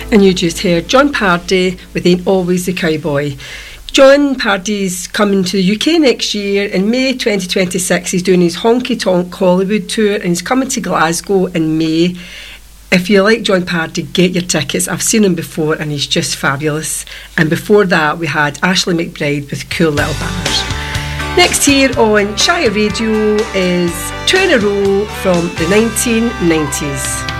And you just heard John Pardee with Ain't Always the Cowboy. John Pardee's coming to the UK next year. In May 2026, he's doing his Honky Tonk Hollywood tour, and he's coming to Glasgow in May. If you like John Pardee, get your tickets. I've seen him before and he's just fabulous. And before that, we had Ashley McBryde with Cool Little Banners. Next here on Shire Radio is Two in a Row from the 1990s.